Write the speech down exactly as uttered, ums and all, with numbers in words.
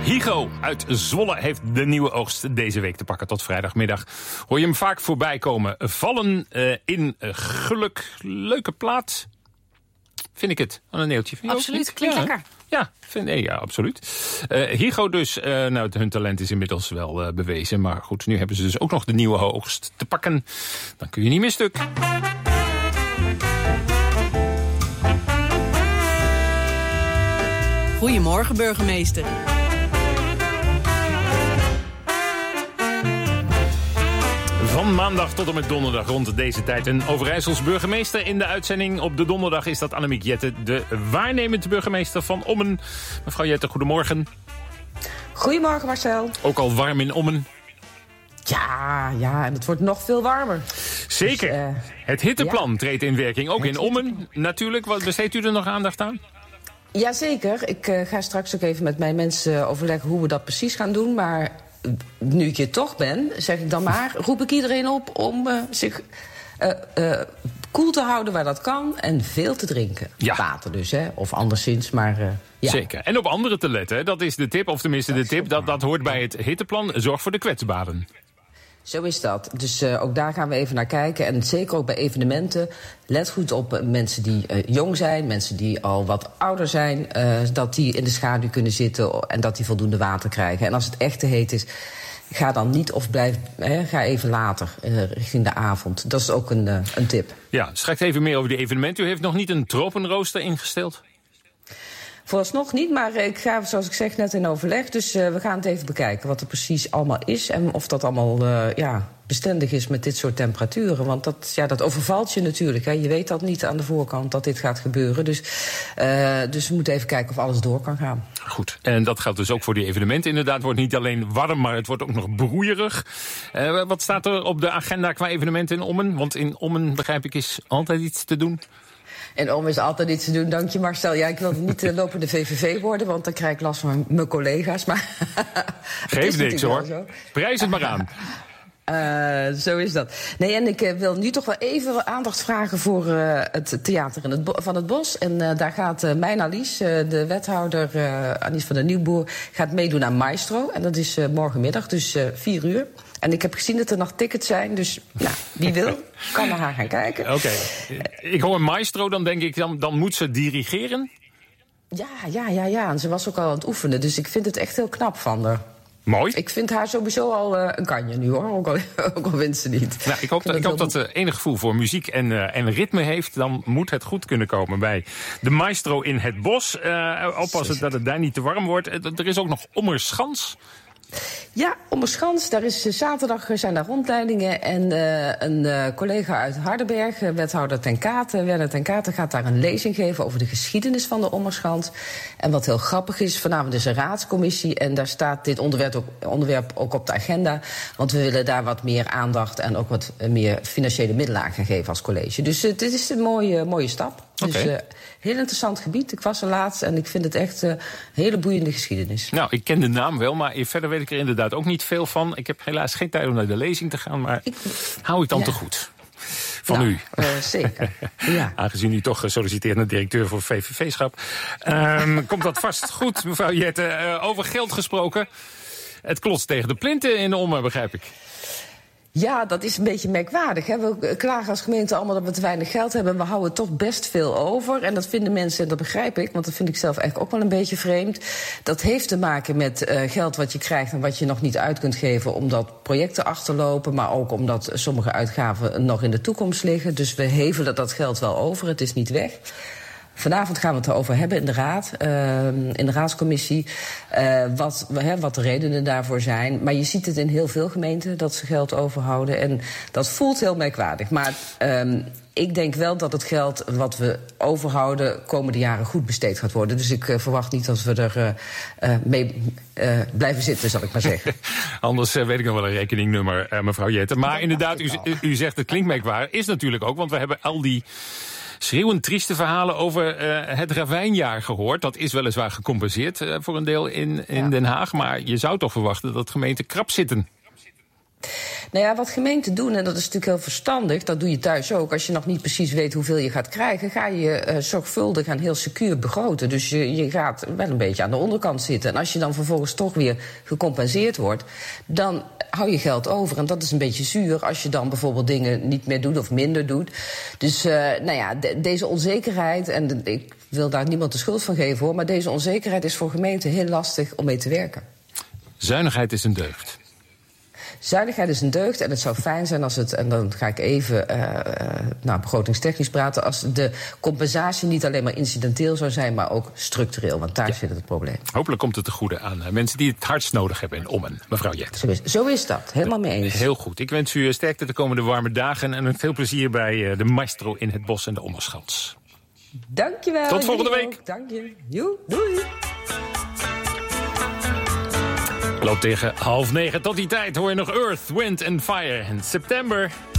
Higo uit Zwolle heeft de nieuwe oogst deze week te pakken. Tot vrijdagmiddag hoor je hem vaak voorbij komen. Vallen uh, in uh, geluk. Leuke plaat. Vind ik het. Aan een neeltje. Absoluut, klinkt ja. lekker. Ja, vind, nee, ja, absoluut. Uh, Higo dus, uh, nou, hun talent is inmiddels wel uh, bewezen. Maar goed, nu hebben ze dus ook nog de nieuwe oogst te pakken. Dan kun je niet meer stuk. Goedemorgen, burgemeester. Van maandag tot en met donderdag rond deze tijd een Overijssels burgemeester in de uitzending. Op de donderdag is dat Annemiek Jette, de waarnemend burgemeester van Ommen. Mevrouw Jette, goedemorgen. Goedemorgen, Marcel. Ook al warm in Ommen. Ja, ja, en het wordt nog veel warmer. Zeker. Dus, uh, het hitteplan ja. treedt in werking, ook het in Ommen natuurlijk. Wat besteedt u er nog aandacht aan? Jazeker. Ik uh, ga straks ook even met mijn mensen overleggen hoe we dat precies gaan doen. Maar nu ik hier toch ben, zeg ik dan maar, roep ik iedereen op om uh, zich uh, uh, koel te houden waar dat kan en veel te drinken. Ja. Water dus, hè, of anderszins, maar uh, ja. Zeker. En op anderen te letten, dat is de tip, of tenminste de tip, dat, dat hoort bij het hitteplan. Zorg voor de kwetsbaren. Zo is dat. Dus uh, ook daar gaan we even naar kijken. En zeker ook bij evenementen. Let goed op uh, mensen die uh, jong zijn, mensen die al wat ouder zijn. Uh, dat die in de schaduw kunnen zitten en dat die voldoende water krijgen. En als het echt te heet is, ga dan niet of blijf, hè, ga even later, uh, richting de avond. Dat is ook een, uh, een tip. Ja, straks even meer over die evenementen. U heeft nog niet een tropenrooster ingesteld? Vooralsnog niet, maar ik ga, zoals ik zeg, net in overleg. Dus uh, we gaan het even bekijken wat er precies allemaal is. En of dat allemaal uh, ja, bestendig is met dit soort temperaturen. Want dat, ja, dat overvalt je natuurlijk. Hè. Je weet dat niet aan de voorkant dat dit gaat gebeuren. Dus, uh, dus we moeten even kijken of alles door kan gaan. Goed, en dat geldt dus ook voor die evenementen. Inderdaad, het wordt niet alleen warm, maar het wordt ook nog broeierig. Uh, wat staat er op de agenda qua evenementen in Ommen? Want in Ommen, begrijp ik, is altijd iets te doen. En om is altijd iets te doen, dank je Marcel. Ja, ik wil niet uh, lopende V V V worden, want dan krijg ik last van mijn collega's. Maar geeft niks hoor, prijs het maar aan. Uh, zo is dat. Nee, en ik uh, wil nu toch wel even aandacht vragen voor uh, het theater in het Bo- van het Bos. En uh, daar gaat uh, mijn Alice, uh, de wethouder uh, Alice van der Nieuwboer, gaat meedoen aan Maestro. En dat is uh, morgenmiddag, dus uh, vier uur. En ik heb gezien dat er nog tickets zijn, dus nou, wie wil, kan naar haar gaan kijken. Oké, okay. Ik hoor Maestro, dan denk ik, dan, dan moet ze dirigeren? Ja, ja, ja, ja. En ze was ook al aan het oefenen, dus ik vind het echt heel knap van haar. Mooi. Ik vind haar sowieso al uh, een kanje nu, hoor. Ook al, ook al wint ze niet. Nou, ik hoop, ik dat, ik hoop dat ze enig gevoel voor muziek en, uh, en ritme heeft. Dan moet het goed kunnen komen bij de Maestro in het Bos. Uh, oppassen dat het daar niet te warm wordt. Er is ook nog Ommerschans. Ja, Ommerschans, daar is uh, zaterdag zijn daar rondleidingen. En uh, een uh, collega uit Hardenberg, uh, wethouder Ten Katen, Werner Ten Katen, gaat daar een lezing geven over de geschiedenis van de Ommerschans. En wat heel grappig is, vanavond is een raadscommissie en daar staat dit onderwerp ook, onderwerp ook op de agenda. Want we willen daar wat meer aandacht en ook wat uh, meer financiële middelen aan gaan geven als college. Dus uh, dit is een mooie, mooie stap. Okay. Dus uh, heel interessant gebied. Ik was er laatst en ik vind het echt een uh, hele boeiende geschiedenis. Nou, ik ken de naam wel, maar verder weet ik er inderdaad ook niet veel van. Ik heb helaas geen tijd om naar de lezing te gaan, maar ik, hou ik dan ja. te goed. Van nou, u. Uh, zeker. Ja. Aangezien u toch gesolliciteerd naar directeur voor V V V-schap. Um, komt dat vast goed, mevrouw Jette. Uh, over geld gesproken. Het klotst tegen de plinten in de Ommen, begrijp ik. Ja, dat is een beetje merkwaardig. Hè? We klagen als gemeente allemaal dat we te weinig geld hebben. We houden toch best veel over. En dat vinden mensen, en dat begrijp ik, want dat vind ik zelf eigenlijk ook wel een beetje vreemd. Dat heeft te maken met uh, geld wat je krijgt en wat je nog niet uit kunt geven, omdat projecten achterlopen, maar ook omdat sommige uitgaven nog in de toekomst liggen. Dus we hevelen dat geld wel over, het is niet weg. Vanavond gaan we het erover hebben in de raad, uh, in de raadscommissie, uh, wat, hè, wat de redenen daarvoor zijn. Maar je ziet het in heel veel gemeenten dat ze geld overhouden. En dat voelt heel merkwaardig. Maar um, ik denk wel dat het geld wat we overhouden komende jaren goed besteed gaat worden. Dus ik uh, verwacht niet dat we er uh, uh, mee uh, blijven zitten, zal ik maar zeggen. Anders uh, weet ik nog wel een rekeningnummer, uh, mevrouw Jette. Maar inderdaad, u, u zegt het klinkt merkwaardig. Is natuurlijk ook, want we hebben al die schreeuwend trieste verhalen over uh, het ravijnjaar gehoord. Dat is weliswaar gecompenseerd uh, voor een deel in, in ja. Den Haag. Maar je zou toch verwachten dat gemeenten krap zitten. Nou ja, wat gemeenten doen, en dat is natuurlijk heel verstandig, dat doe je thuis ook. Als je nog niet precies weet hoeveel je gaat krijgen, ga je uh, zorgvuldig en heel secuur begroten. Dus je, je gaat wel een beetje aan de onderkant zitten. En als je dan vervolgens toch weer gecompenseerd wordt, dan hou je geld over. En dat is een beetje zuur als je dan bijvoorbeeld dingen niet meer doet of minder doet. Dus uh, nou ja, de, deze onzekerheid, en de, ik wil daar niemand de schuld van geven hoor, maar deze onzekerheid is voor gemeenten heel lastig om mee te werken. Zuinigheid is een deugd. Zuinigheid is een deugd en het zou fijn zijn als het, en dan ga ik even uh, nou, begrotingstechnisch praten, als de compensatie niet alleen maar incidenteel zou zijn, maar ook structureel, want daar ja. zit het probleem. Hopelijk komt het te goede aan uh, mensen die het hardst nodig hebben in Ommen, mevrouw Jet. Zo is, zo is dat, helemaal mee eens. Heel goed. Ik wens u sterkte de komende warme dagen en veel plezier bij uh, de maestro in het bos en de Ommerschans. Dankjewel. Tot volgende week. Dank je. Joe, doei. Loopt tegen half negen. Tot die tijd hoor je nog Earth, Wind and Fire in September.